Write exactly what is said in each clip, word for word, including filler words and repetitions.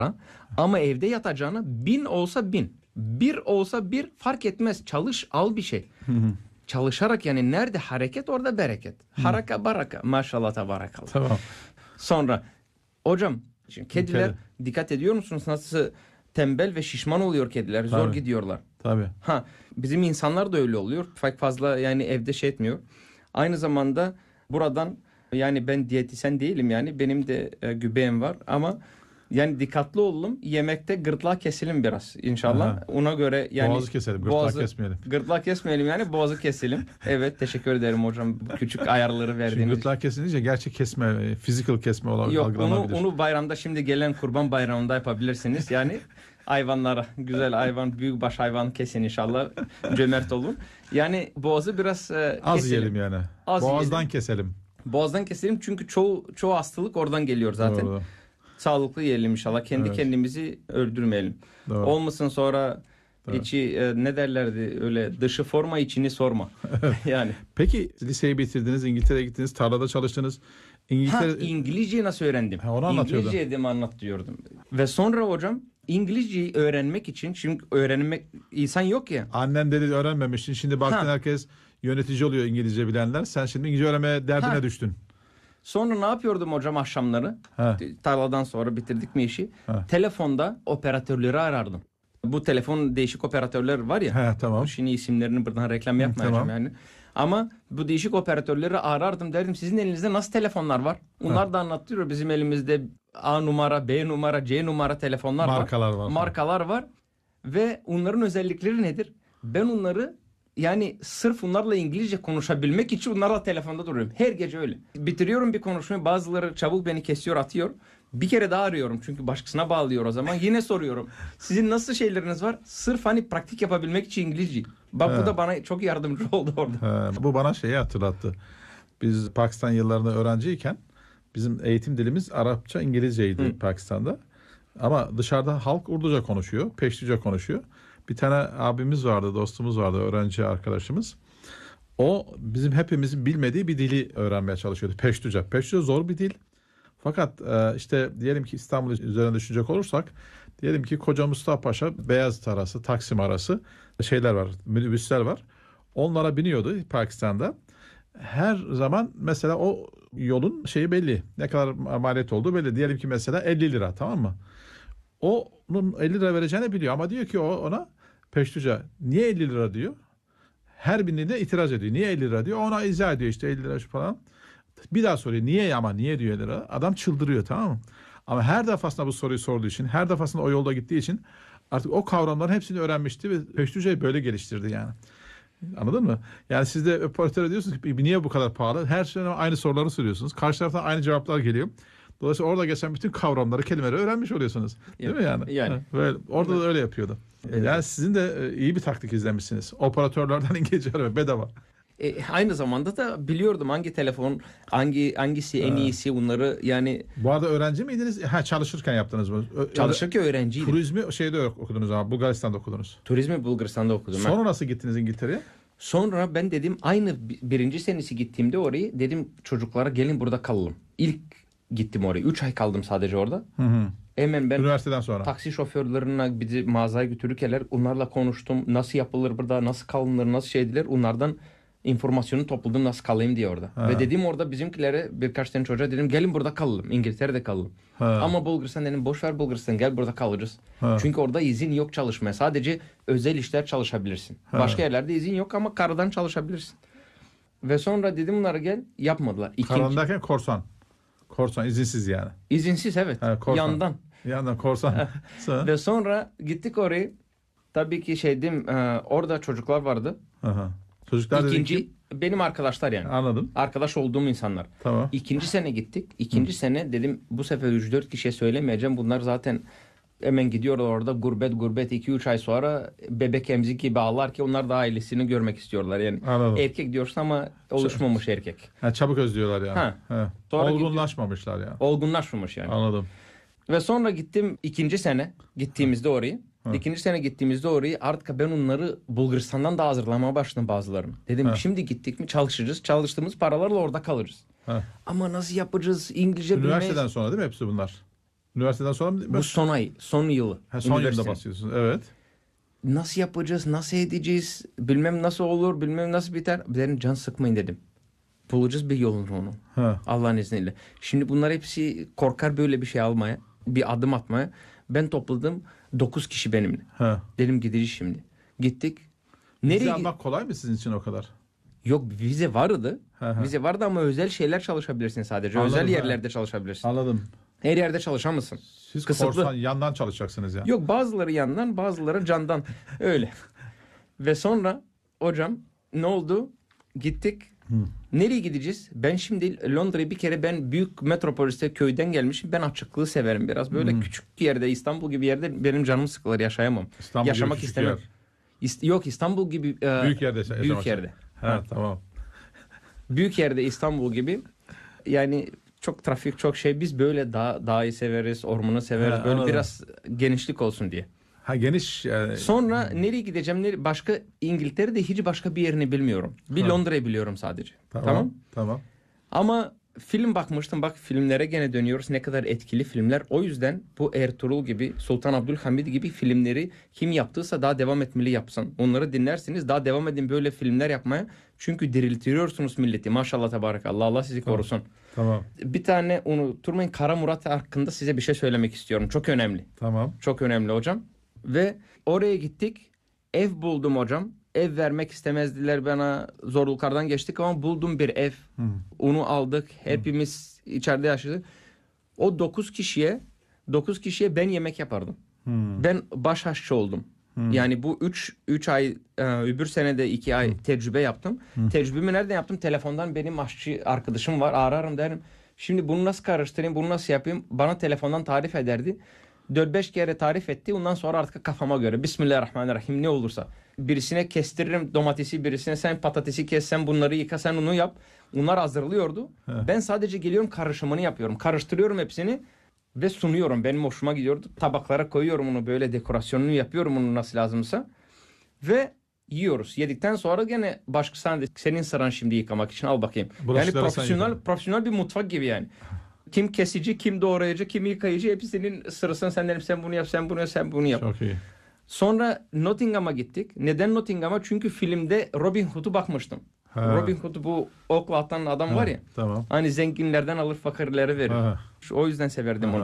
Ama evde yatacağına bin olsa bin. Bir olsa bir fark etmez. Çalış, al bir şey. Hı hı. Çalışarak, yani nerede hareket orada bereket. Haraka baraka. Maşallah tabarakallah. Tamam. Sonra hocam şimdi kediler Kedi. dikkat ediyor musunuz nasıl tembel ve şişman oluyor kediler. Zor Tabii. gidiyorlar. Tabii. Ha, bizim insanlar da öyle oluyor. Pek fazla yani evde şey etmiyor. Aynı zamanda buradan, yani ben diyetisyen değilim, yani benim de e, göbeğim var ama yani dikkatli olalım. Yemekte gırtlağı keselim biraz inşallah. Aha. Ona göre yani Boğazı keselim, gırtlağı boğazı, kesmeyelim. Gırtlağı kesmeyelim, yani boğazı keselim. Evet, teşekkür ederim hocam bu küçük ayarları verdiğiniz Şimdi için. gırtlağı kesilince gerçek kesme, physical kesme olarak Yok, onu, algılanabilir. onu bayramda, şimdi gelen Kurban Bayramı'nda yapabilirsiniz. Yani hayvanlara, güzel hayvan, büyükbaş hayvan kesin inşallah. Cömert olun. Yani boğazı biraz e, Az keselim. yiyelim yani. Az Boğazdan yiyelim. keselim. Boğazdan keselim çünkü çoğu çoğu hastalık oradan geliyor zaten. Doğru. Sağlıklı yiyelim inşallah. Kendi Evet. kendimizi öldürmeyelim. Doğru. Olmasın sonra Doğru. içi e, ne derlerdi öyle, dışı forma içini sorma. Yani. Peki liseyi bitirdiniz, İngiltere'ye gittiniz, tarlada çalıştınız. İngiltere... Ha, İngilizceyi nasıl öğrendim? Ha, onu anlatıyordun. İngilizceyi de mi anlat diyordum. Ve sonra hocam İngilizceyi öğrenmek için, şimdi öğrenmek insan yok ya. Annen dedi öğrenmemiştin. Şimdi baktın Ha. herkes yönetici oluyor İngilizce bilenler. Sen şimdi İngilizce öğrenmeye derdine Ha. düştün. Sonra ne yapıyordum hocam akşamları? Ha. Tarladan sonra bitirdik mi işi? Ha. Telefonda operatörleri arardım. Bu telefon değişik operatörler var ya. Ha, tamam. Şimdi isimlerini buradan reklam yapmayacağım tamam. yani. Ama bu değişik operatörleri arardım, derdim sizin elinizde nasıl telefonlar var? Onlar Ha. da anlatıyor, bizim elimizde A numara, B numara, C numara telefonlar Markalar var. var. Markalar var. Ve onların özellikleri nedir? Ben onları, yani sırf onlarla İngilizce konuşabilmek için onlarla telefonda duruyorum. Her gece öyle. Bitiriyorum bir konuşmayı, bazıları çabuk beni kesiyor, atıyor. Bir kere daha arıyorum çünkü başkasına bağlıyor o zaman. Yine soruyorum. Sizin nasıl şeyleriniz var? Sırf hani pratik yapabilmek için İngilizce. Bak He. bu da bana çok yardımcı oldu orada. He, bu bana şeyi hatırlattı. Biz Pakistan yıllarında öğrenciyken bizim eğitim dilimiz Arapça, İngilizceydi Hı. Pakistan'da. Ama dışarıda halk Urduca konuşuyor, Peştuca konuşuyor. Bir tane abimiz vardı, dostumuz vardı, öğrenci arkadaşımız. O bizim hepimizin bilmediği bir dili öğrenmeye çalışıyordu. Peştuca. Peştuca zor bir dil. Fakat e, işte diyelim ki İstanbul üzerine düşünecek olursak, diyelim ki Koca Mustafa Paşa, Beyazıt arası, Taksim arası şeyler var, minibüsler var. Onlara biniyordu Pakistan'da. Her zaman mesela o yolun şeyi belli. Ne kadar maliyet olduğu belli. Diyelim ki mesela elli lira, tamam mı? Onun elli lira vereceğini biliyor ama diyor ki o ona Peştuca, niye elli lira diyor. Her bindiğinde itiraz ediyor. Niye elli lira diyor. Ona izah ediyor işte elli lira şu falan. Bir daha soruyor. Niye ama niye diyor elli lira. Adam çıldırıyor, tamam mı? Ama her defasında bu soruyu sorduğu için, her defasında o yolda gittiği için artık o kavramların hepsini öğrenmişti ve Peştuca'yı böyle geliştirdi yani. Anladın mı? Yani siz de operatöre diyorsunuz ki niye bu kadar pahalı? Her şeyden aynı soruları soruyorsunuz. Karşı taraftan aynı cevaplar geliyor. Dolayısıyla orada geçen bütün kavramları, kelimeleri öğrenmiş oluyorsunuz. Değil mi yani? Yani. Ha, böyle, orada da öyle yapıyordu. Evet. Yani sizin de iyi bir taktik izlemişsiniz. Operatörlerden İngilizce öğrenme bedava. E, aynı zamanda da biliyordum hangi telefon, hangi hangisi en iyisi, bunları yani. Bu arada öğrenci miydiniz? Ha, çalışırken yaptınız mı? Ö- Çalışırken öğrenciydim. Turizmi şeyde okudunuz ama Bulgaristan'da okudunuz. Turizmi Bulgaristan'da okudum. Sonra ben. nasıl gittiniz İngiltere'ye? Sonra ben dedim, aynı birinci senesi gittiğimde orayı dedim çocuklara gelin burada kalalım. İlk gittim oraya. Üç ay kaldım sadece orada. Hı hı. Hemen ben Üniversiteden sonra. taksi şoförlerine bizi mağazaya götürürken onlarla konuştum. Nasıl yapılır burada, nasıl kalınır, nasıl şey edilir. Onlardan informasyonu topladım nasıl kalayım diye orada. Ha. Ve dedim orada bizimkilere, birkaç tane çocuğa dedim gelin burada kalalım. İngiltere'de kalalım. Ha. Ama Bulgaristan dedim boş ver Bulgaristan, gel burada kalırız. Ha. Çünkü orada izin yok çalışmaya. Sadece özel işler çalışabilirsin. Ha. Başka yerlerde izin yok ama karadan çalışabilirsin. Ve sonra dedim bunlara gel, yapmadılar. İkinci, Karan derken korsan. Korsan izinsiz yani. izinsiz evet. Ha, korsan. Yandan. Yandan korsan. Sonra? Ve sonra gittik oraya. Tabii ki şey diyeyim, e, orada çocuklar vardı. Aha. Çocuklar İkinci dedi ki, benim arkadaşlar yani. anladım. Arkadaş olduğum insanlar. Tamam. İkinci sene gittik. İkinci Hı. sene dedim bu sefer üç dört kişiye söylemeyeceğim. Bunlar zaten hemen gidiyorlar orada gurbet gurbet iki üç ay sonra bebek emzik gibi ağlar ki onlar da ailesini görmek istiyorlar. Yani Anladım. erkek diyorsun ama oluşmamış erkek. Ha, çabuk özlüyorlar yani. Ha. Ha. Sonra Olgunlaşmamışlar yani. Olgunlaşmamış yani. Anladım. Ve sonra gittim ikinci sene gittiğimizde orayı. Ha. İkinci sene gittiğimizde orayı artık ben onları Bulgaristan'dan da hazırlamaya başladım bazılarını. Dedim Ha. şimdi gittik mi çalışacağız. Çalıştığımız paralarla orada kalırız. Ha. Ama nasıl yapacağız? İngilizce Üniversiteden bilmeyiz. sonra değil mi hepsi bunlar? Üniversiteden sonra mı? Bu son ay, son yılı. Ha, son yılda üniversitenin. basıyorsunuz. Evet. Nasıl yapacağız, nasıl edeceğiz, bilmem nasıl olur, bilmem nasıl biter. Dedim can sıkmayın dedim. Bulacağız bir yolunu onu. Ha. Allah'ın izniyle. Şimdi bunlar hepsi korkar böyle bir şey almaya, bir adım atmaya. Ben topladım dokuz kişi benimle. Ha. Dedim gideceğiz şimdi. Gittik. Vize Nereye? almak kolay mı sizin için o kadar? Yok vize vardı. Hı hı. Vize vardı ama özel şeyler çalışabilirsin sadece. Anladım, özel ha. yerlerde çalışabilirsin. Anladım. Her yerde çalışamazsın. Siz Kısıtlı. korsan yandan çalışacaksınız ya. Yok bazıları yandan bazıları candan. Öyle. Ve sonra hocam ne oldu? Gittik. Hı. Nereye gideceğiz? Ben şimdi Londra'ya bir kere ben büyük metropoliste köyden gelmişim. Ben açıklığı severim biraz. Böyle Hı. küçük yerde İstanbul gibi yerde benim canım sıkılır yaşayamam. İstanbul Yaşamak gibi küçük istemem. yer. İst- yok İstanbul gibi e, Büyük yerde yaşamak büyük istedim. yerde. Ha, tamam. Büyük yerde İstanbul gibi. Yani çok trafik çok şey. Biz böyle dağ, dağı severiz, ormanı severiz. Ha, böyle anladım. biraz genişlik olsun diye. Ha geniş yani. Sonra nereye gideceğim? Nereye? Başka İngiltere'de hiç başka bir yerini bilmiyorum. Bir Ha. Londra'yı biliyorum sadece. Tamam. Tamam. Tamam. Ama film bakmıştım. Bak filmlere gene dönüyoruz. Ne kadar etkili filmler. O yüzden bu Ertuğrul gibi, Sultan Abdülhamid gibi filmleri kim yaptıysa daha devam etmeli yapsın. Onları dinlersiniz. Daha devam edin böyle filmler yapmaya. Çünkü diriltiyorsunuz milleti. Maşallah tebarekallah. Allah sizi Tamam. korusun. Tamam. Bir tane unutturmayın. Kara Murat hakkında size bir şey söylemek istiyorum. Çok önemli. Tamam. Çok önemli hocam. Ve oraya gittik. Ev buldum hocam. Ev vermek istemezdiler bana. Zorluklardan geçtik ama buldum bir ev. Hı. Onu aldık. Hepimiz içeride yaşadık. O dokuz kişiye dokuz kişiye ben yemek yapardım. Hı. Ben baş aşçı oldum. Hı. Yani bu üç üç ay e, öbür senede iki ay tecrübe yaptım. Hı. Tecrübemi nereden yaptım? Telefondan benim aşçı arkadaşım var. Ararım derim. Şimdi bunu nasıl karıştırayım? Bunu nasıl yapayım? Bana telefondan tarif ederdi. dört beş kere tarif etti. Ondan sonra artık kafama göre Bismillahirrahmanirrahim ne olursa. Birisine kestiririm domatesi, birisine sen patatesi kes, sen bunları yıka, sen onu yap. Onlar hazırlıyordu. He. Ben sadece geliyorum karışımını yapıyorum. Karıştırıyorum hepsini ve sunuyorum. Benim hoşuma gidiyordu. Tabaklara koyuyorum onu böyle dekorasyonunu yapıyorum onu nasıl lazımsa. Ve yiyoruz. Yedikten sonra gene başkasına de senin sıran şimdi yıkamak için al bakayım. Yani Bulaşıkları sen profesyonel yıka. profesyonel bir mutfak gibi yani. Kim kesici, kim doğrayıcı, kim yıkayıcı hepsinin sırasını sen derim sen bunu yap, sen bunu yap, sen bunu yap. Çok iyi. Sonra Nottingham'a gittik. Neden Nottingham'a? Çünkü filmde Robin Hood'u bakmıştım. Ha. Robin Hood bu okla atan adam Ha, var ya. Tamam. Hani zenginlerden alır fakirlere verir. Ha. O yüzden severdim Ha. onu.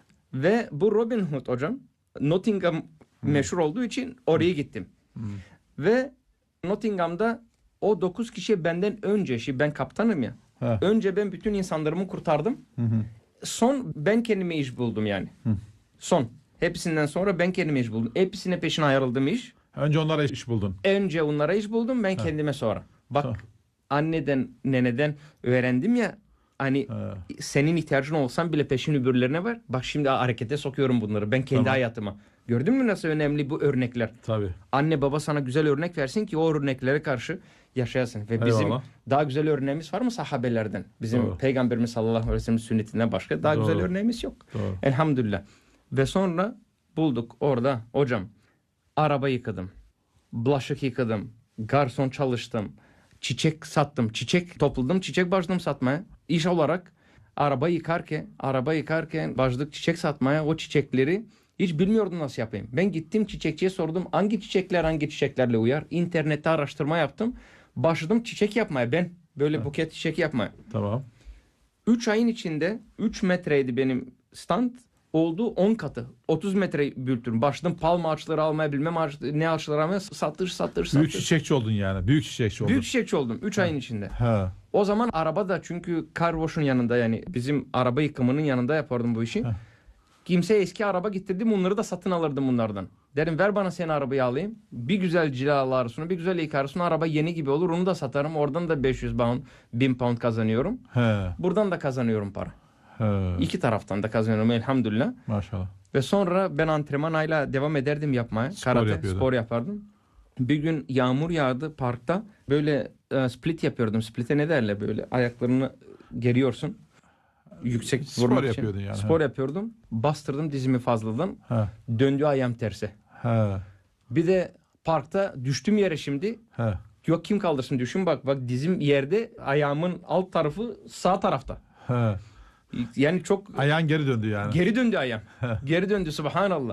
Ve bu Robin Hood hocam Nottingham meşhur olduğu için oraya gittim. Hı. Ve Nottingham'da o dokuz kişi benden önce, şimdi ben kaptanım ya. Ha. Önce ben bütün insanlarımı kurtardım. Hı hı. Son ben kendime iş buldum yani. Hı. Son. Hepsinden sonra ben kendime iş buldum. Hepsine peşin ayrıldım iş. Önce onlara iş buldun. Önce onlara iş buldum ben kendime sonra. Bak Tamam. anneden neneden öğrendim ya hani Ha. senin ihtiyacın olsan bile peşin öbürlerine var. Bak şimdi harekete sokuyorum bunları ben kendi Tamam. hayatıma. Gördün mü nasıl önemli bu örnekler? Tabii. Anne baba sana güzel örnek versin ki o örneklere karşı yaşayasın. Ve bizim Eyvallah. daha güzel örneğimiz var mı sahabelerden? Bizim Doğru. Peygamberimiz sallallahu aleyhi ve sellem sünnetinden başka daha Doğru. güzel örneğimiz yok. Doğru. Elhamdülillah. Ve sonra bulduk orada hocam araba yıkadım. Bulaşık yıkadım. Garson çalıştım. Çiçek sattım. Çiçek topladım. Çiçek başladım satmaya. İş olarak araba yıkarken araba yıkarken başladık çiçek satmaya. O çiçekleri hiç bilmiyordum nasıl yapayım. Ben gittim çiçekçiye sordum. Hangi çiçekler hangi çiçeklerle uyar? İnternette araştırma yaptım. Başladım çiçek yapmaya. Ben böyle buket çiçek yapmaya. Tamam. üç ayın içinde üç metreydi benim stand. Oldu on katı. otuz metre büyüttüm. Başladım palma ağaçları almaya bilmem ağaçları, ne ağaçları almaya satır satır satır. Büyük çiçekçi oldun yani. Büyük çiçekçi oldun. Büyük çiçekçi oldum üç ayın içinde. Ha. O zaman araba da çünkü car wash'un yanında yani bizim araba yıkamının yanında yapardım bu işi. Heh. Kimseye eski araba getirdim onları da satın alırdım bunlardan. Derim ver bana senin arabayı alayım. Bir güzel cilalarsın bir güzel yıkarsın araba yeni gibi olur onu da satarım. Oradan da beş yüz pound bin pound kazanıyorum. He. Buradan da kazanıyorum para. He. İki taraftan da kazanıyorum elhamdülillah. Maşallah. Ve sonra ben antrenmanayla devam ederdim yapmaya. Spor Karate, yapıyordun. spor yapardım. Bir gün yağmur yağdı parkta. Böyle e, split yapıyordum. Split'e ne derler böyle ayaklarını geriyorsun. Yüksek Spor vurmak için. yapıyordun yani, Spor ha. yapıyordum. Bastırdım dizimi fazladan. Ha. Döndü ayağım terse. Ha. Bir de parkta düştüm yere şimdi. Ha. Yok kim kaldırsın düşün bak. Bak dizim yerde ayağımın alt tarafı sağ tarafta. Ha. Yani çok Ayağın geri döndü yani. geri döndü ayağım. Geri döndü subhanallah.